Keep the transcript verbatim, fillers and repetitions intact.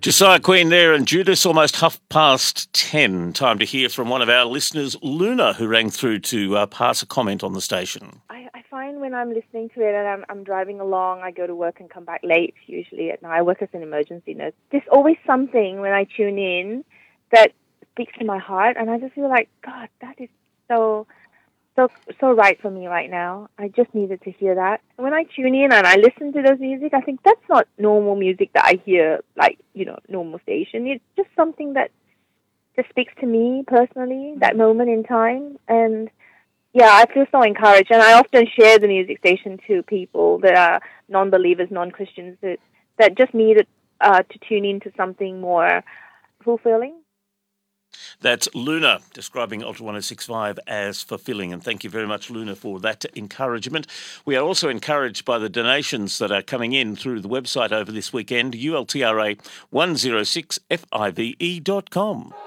Josiah Queen there and Judas, almost half past ten. Time to hear from one of our listeners, Luna, who rang through to uh, pass a comment on the station. I, I find when I'm listening to it and I'm, I'm driving along, I go to work and come back late, usually at night. I work as an emergency nurse. There's always something when I tune in that speaks to my heart, and I just feel like, God, that is so... So so right for me right now. I just needed to hear that. And when I tune in and I listen to those music, I think that's not normal music that I hear, like, you know, normal station. It's just something that just speaks to me personally, that moment in time. And, yeah, I feel so encouraged. And I often share the music station to people that are non-believers, non-Christians, that, that just needed uh, to tune into something more fulfilling. That's Luna, describing Ultra one oh six point five as fulfilling. And thank you very much, Luna, for that encouragement. We are also encouraged by the donations that are coming in through the website over this weekend, U L T R A one oh six F I V E dot com.